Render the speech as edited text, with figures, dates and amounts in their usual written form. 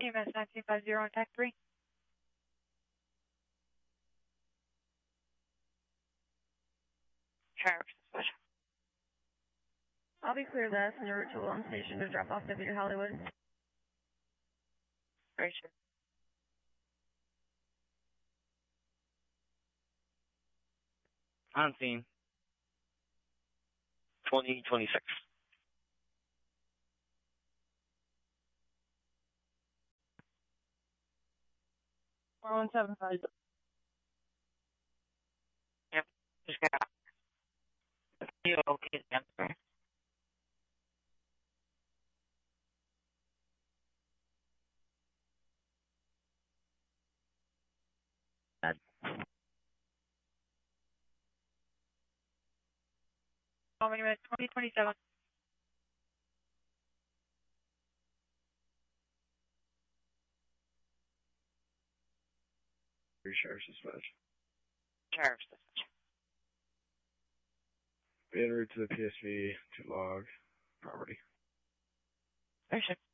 EMS 1950 on TAC 3. Sheriff Dispatch. I'll be clear last en route to Wilton Station to drop off Deputy Hollywood. Very sure. On scene. 2026. 4175. Yep, just got you okay, answer. Bad. Call me at 2027. Sheriff's Dispatch. Sheriff's Dispatch. Be en route to the PSV to log property. Very sure.